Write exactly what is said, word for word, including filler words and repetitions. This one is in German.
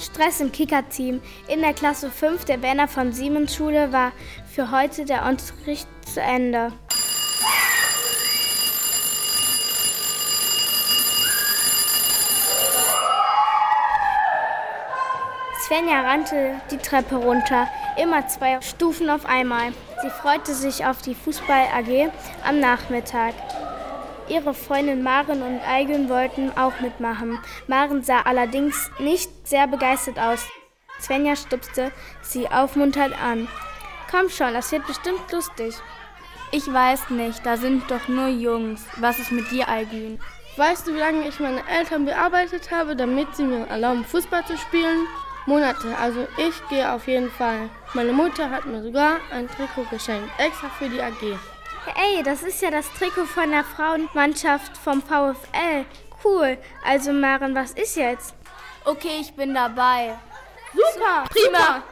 Stress im Kicker-Team. In der Klasse fünf der Werner von Siemens Schule war für heute der Unterricht zu Ende. Svenja rannte die Treppe runter, immer zwei Stufen auf einmal. Sie freute sich auf die Fußball-A G am Nachmittag. Ihre Freundin Maren und Eigen wollten auch mitmachen. Maren sah allerdings nicht sehr begeistert aus. Svenja stupste sie aufmunternd an. Komm schon, das wird bestimmt lustig. Ich weiß nicht, da sind doch nur Jungs. Was ist mit dir, Eigen? Weißt du, wie lange ich meine Eltern bearbeitet habe, damit sie mir erlauben, Fußball zu spielen? Monate, also ich gehe auf jeden Fall. Meine Mutter hat mir sogar ein Trikot geschenkt, extra für die A G. Ey, das ist ja das Trikot von der Frauenmannschaft vom VfL. Cool. Also Maren, was ist jetzt? Okay, ich bin dabei. Super, prima.